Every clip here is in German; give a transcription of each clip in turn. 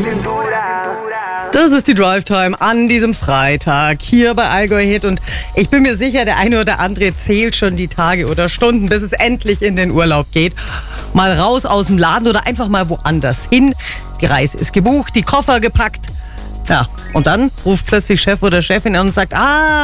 Das ist die Drive Time an diesem Freitag hier bei Allgäu Hit und ich bin mir sicher, der eine oder andere zählt schon die Tage oder Stunden, bis es endlich in den Urlaub geht. Mal raus aus dem Laden oder einfach mal woanders hin. Die Reise ist gebucht, die Koffer gepackt. Ja, und dann ruft plötzlich Chef oder Chefin an und sagt,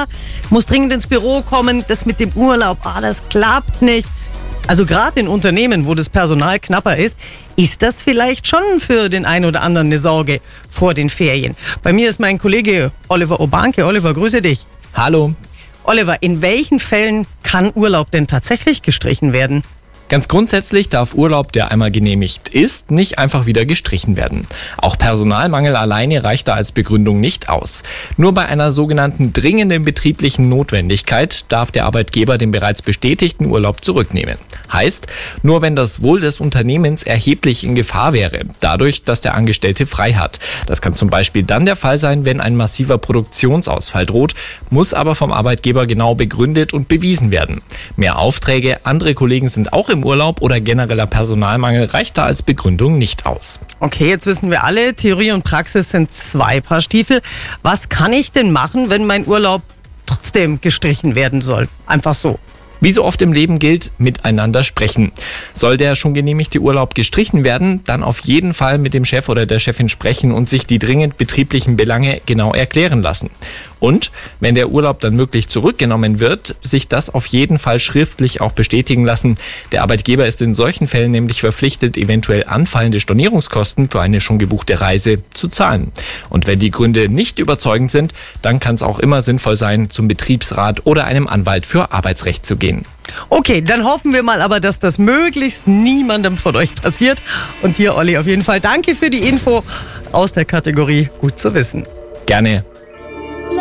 muss dringend ins Büro kommen, das mit dem Urlaub, das klappt nicht. Also gerade in Unternehmen, wo das Personal knapper ist das vielleicht schon für den einen oder anderen eine Sorge vor den Ferien. Bei mir ist mein Kollege Oliver Obanke. Oliver, grüße dich. Hallo. Oliver, in welchen Fällen kann Urlaub denn tatsächlich gestrichen werden? Ganz grundsätzlich darf Urlaub, der einmal genehmigt ist, nicht einfach wieder gestrichen werden. Auch Personalmangel alleine reicht da als Begründung nicht aus. Nur bei einer sogenannten dringenden betrieblichen Notwendigkeit darf der Arbeitgeber den bereits bestätigten Urlaub zurücknehmen. Heißt, nur wenn das Wohl des Unternehmens erheblich in Gefahr wäre, dadurch, dass der Angestellte frei hat. Das kann zum Beispiel dann der Fall sein, wenn ein massiver Produktionsausfall droht, muss aber vom Arbeitgeber genau begründet und bewiesen werden. Mehr Aufträge, andere Kollegen sind auch im Urlaub oder genereller Personalmangel reicht da als Begründung nicht aus. Okay, jetzt wissen wir alle, Theorie und Praxis sind 2 Paar Stiefel. Was kann ich denn machen, wenn mein Urlaub trotzdem gestrichen werden soll? Einfach so. Wie so oft im Leben gilt, miteinander sprechen. Soll der schon genehmigte Urlaub gestrichen werden, dann auf jeden Fall mit dem Chef oder der Chefin sprechen und sich die dringend betrieblichen Belange genau erklären lassen. Und wenn der Urlaub dann wirklich zurückgenommen wird, sich das auf jeden Fall schriftlich auch bestätigen lassen. Der Arbeitgeber ist in solchen Fällen nämlich verpflichtet, eventuell anfallende Stornierungskosten für eine schon gebuchte Reise zu zahlen. Und wenn die Gründe nicht überzeugend sind, dann kann es auch immer sinnvoll sein, zum Betriebsrat oder einem Anwalt für Arbeitsrecht zu gehen. Okay, dann hoffen wir mal aber, dass das möglichst niemandem von euch passiert. Und dir, Olli, auf jeden Fall danke für die Info aus der Kategorie Gut zu wissen. Gerne.